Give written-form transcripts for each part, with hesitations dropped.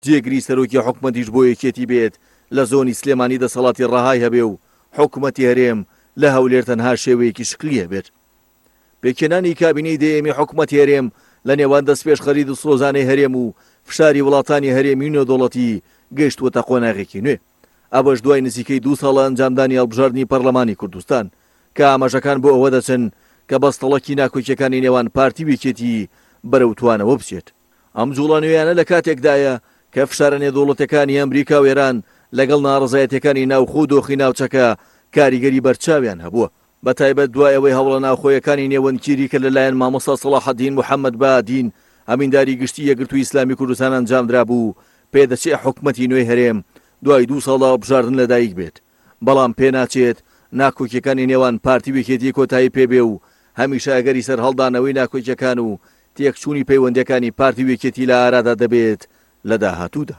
جێگری سەرۆکی حکومەتیش بۆ یەکێتی بێت لە زۆنی سلێمانی دەسەڵاتی ڕەهای هەبێ و حکومەتی هەرێم لە هەولێر تەنها شێوەیەکی شکلیە بێت. پێکێنانی کابینەی دەیەمی حکومەتی هەرێم لە نێوان دەستپێش خەرید و سۆزانەی هەرێم و فشاری وڵاتانی هەرێمی نێودەوڵەتی گەیشتووەتە قۆناغێکی نوێ. ئەوەش دوای نزیکەی 2 ساڵە ئەنجامدانی هەڵبژاردننی پەرلەمانی کوردستان کە ئاماژەکان بۆ ئەوە دەچن کە بەستەڵەکی ناکۆکیەکانی نێوان پارتی وێکێتی بەرەو توانەوە بچێت. ئەم جوڵە نوێیانە لە کاتێکدایە کە فشارە نێودەوڵەتەکانی ئەمریکا و ئێران لەگەڵ ناڕزایەتەکانی ناوخۆ و دۆخی ناوچەکە کاریگەری بەرچاویان هەبووە. بەتایبەت دوای ئەوەی هەوڵە ناوخۆیەکانی نێوەندگیری کە لەلایەن مامۆستا سەلاحەدین محەممەد بادین ئەمینداری گشتی یەکگرتووی ئیسلامی کوردستان ئەنجامدرا بوو پێدەچێت حکومەتی نوێی هەرێم دوای 2 ساڵە بژاردن لەدایک بێت. بەڵام پێناچێت ناکۆکیەکانی نێوان پارتی وێکێتی کۆتایی پێبێ و هەمیشە ئەگەری سەر هەڵدانەوەی ناکۆکیەکان و تێکچوونی پەیوەندەکانی پارتی وێکێتی لە ئارادا دەبێت لە داهاتوودا.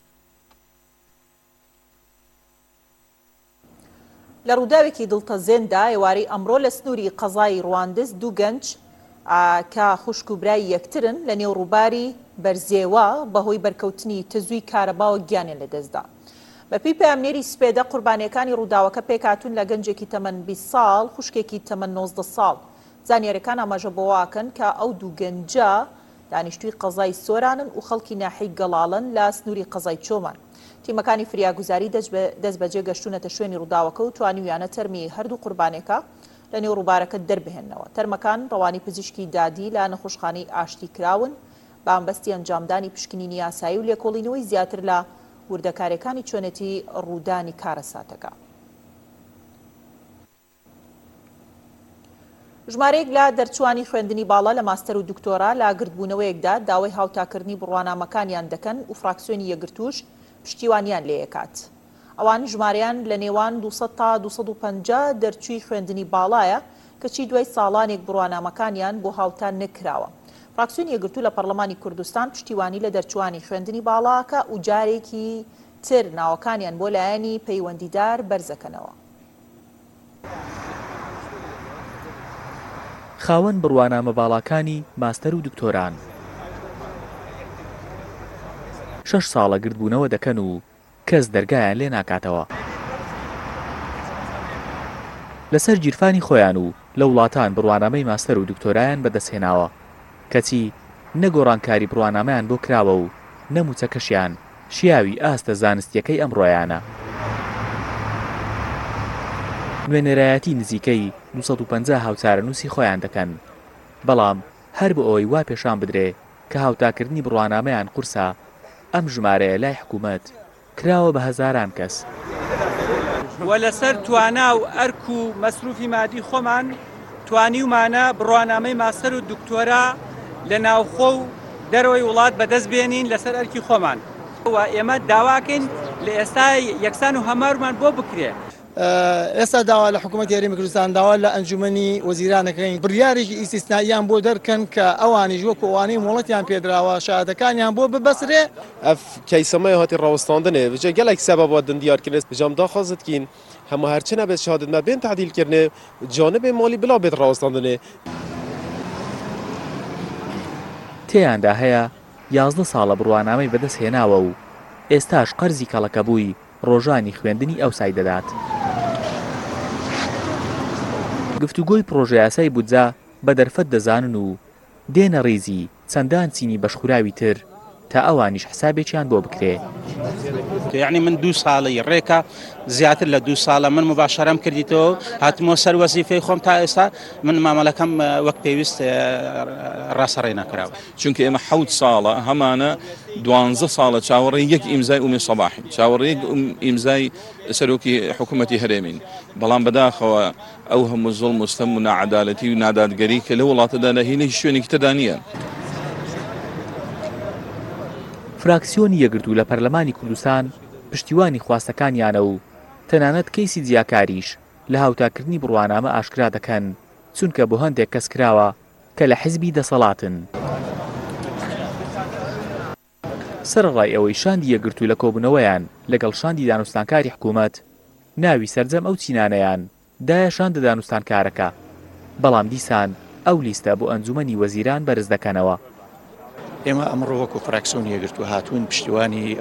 لە ڕووداوێکی دڵتەزێندا ئێوارەی ئەمڕۆ لە سنووری قەزای ڕواندز 2 گەنج کە خوشک و برای یەکترن لە نێو ڕووباری بەرزێوە بەهۆی بەرکەوتنی تزووی کارەباوە گیانێن لەدەستدا. بەپی پامنێری سپێدە قوربانیەکانی ڕووداوەکە پێکهاتوون لە گەنجێکی تەمەن 20 ساڵ خوشکێکی تەمەن 19 ساڵ. زانیاریەکان ئاماژە بۆواکەن کە ئەو 2 گەنجە دانیشتووی قەزای سۆرانن و خەڵکی ناحەی گەڵاڵن لە سنووری قەزای چۆمان. تیمەکانی فریاگوزاری دەست بەجێ گەشتونەتە شوێنی ڕووداوەکە و توانیویانە تەرمی هەردوو قوربانێکە لە نێو ڕووبارەکە دەربهێننەوە. تەرمەکان ڕەوانی پزیشکی دادی لە نەخۆشخانەی ئاشتی کراون بە ئەمبەستی ئەنجامدانی پشکنینی یاسایی و لێکۆڵینەوەی زیاتر لە وردەکارەکانی چۆنێتی ڕوودانی کارەساتەکە. ژمارەیەک لە دەرچوانی خوێندنی باڵا لە ماستەر و دکتۆرا لە گرتبوونەوەیەکدا داوای هاوتاکردنی بڕوانامەکانیان دەکەن و فراکسیۆنی یەکگرتووش پشتیوانیان لێ یەکات. ئەوان ژمارەیان لە نێوان 200 تا 250 دەرچووی خوێندنی باڵایە کەچی دوای ساڵانێک بڕوانامەکانیان بۆ هاوتان نەکراوە. فراکسیۆنی یەکگرتوو لە پەرلەمانی کوردستان پشتیوانی لە دەرچوانی خوێندنی باڵاکە و جارێکی تر ناوەکانیان بۆ لایەنی پەیوەندیدار بەرزەکەنەوە. خاوەن بڕوانامە باڵاکانی ماستەر و دکتۆران 6 ساڵە گرتبوونەوە دەکەن و کەس دەرگایان لێ ناکاتەوە. لەسەر گیرفانی خۆیان و لە وڵاتان بڕوانامەی ماستەر و دکتۆرایان بەدەستهێناوە کەچی نەگۆڕانکاری بڕوانامەیان بۆ کراوە و نەموچەکەشیان شیاوی ئاستە زانستیەکەی ئەمڕۆیانە. نوێنەرایەتی نزیکەی 250 هاوچارە نووسی خۆیان دەکەن، بەڵام هەر بە ئەوەی وا پێشان بدرێ کە هاوتاکردنی بڕوانامەیان قورسە ئەم ژمارەیە لای حکوومەت کراوە بە هەزاران کەس. وە لەسەر توانا و ئەرک و مەسروفی مادی خۆمان توانیومانە بڕوانامەی ماستەر و دکتۆرا لە ناوخۆ و دەرەوەی وڵات بەدەست بێنین لەسەر ئەرکی خۆمان و ئێمە داواکەین لە ئێستا یەکسان و هەمارمان بۆ بکرێ. ئێستا داوا لە حکوومەتی هەرێمی کوردستان داوا لە ئەنجومەنی وەزیرانەکەین بڕیارێکی ئیسیسناییان بۆ دەرکەن کە ئەوانیش وەکو ئەوانەی مۆڵەتیان پێدراوە شایەتەکانیان بۆ ببەسرێ. ئەف کەیسەمای هاتی ڕاوەستاندنێ بجێ گەلێک سەبەبا دندیارکردن بجام داخوازتکین هەموو هەرچی نەبێت شهادت ما بێن تعدیلکردنێ جانبێ ماڵی بلا بێت ڕاوەستاندنێ. تێیاندا هەیە 11 ساڵە بڕوانامەی بەدەست هێناوە و ئێستاش قەرزی کەڵەکە بووی ڕۆژانی خوێندنی ئەوسای دەدات. گفتوگۆی پرۆژە یاسای بودجا بە دەرفەت دەزانن و دێنە ڕێزی چەندان چینی بەشخوراوی تر تا ئەوانیش حسابێکیان بۆ بکرێ. یعنی من 2 ساڵی ڕێکە زیاتر لە 2 ساڵە من مباشەرەم کردیتەوە هاتمەوە سەر وەزیفەی خۆم تا ئێستا من مامەڵەکەم وەک پێویست ڕاستەڕێ نەکراوە. چونکە ئێمە 7 ساڵە هەمانە 12 ساڵە چاوەڕێی یەک ئیمزای ئومی سەباحی چاوەڕێی ئیمزای سەرۆکی حکوومەتی هەرێمین، بەڵام بەداخەوە ئەو هەموو زوڵم و ستەم و نەعەدالەتی و نادادگەری کە لە وڵاتەدا لە هینەی شوێنێکی تردا نییە. فراکسیۆنی یەکگرتوو لە پەرلەمانی کوردستان پشتیوانی خواستەکانیانە و تەنانەت کەیسی جیاکاریش لە هاوتاکردنی بڕوانامە ئاشکرا دەکەن چونکە بۆ هەندێک کەس کراوە کە لە حیزبی دەسەڵاتن. سەرڕای ئەوەی شاندی یەکگرتوو لە کۆبوونەوەیان لەگەڵ شاندی دانوستانکاری حکوومەت ناوی سەرجەم ئەو چینانەیان دایە شاندە دانوستانکارەکە، بەڵام دیسان ئەو لیستە بۆ ئەنجومەنی وەزیران بەرز دەکەنەوە. ئێمە ئەمڕۆ وەکو فراکسیۆن یەکگرتووە هاتوون پشتیوانی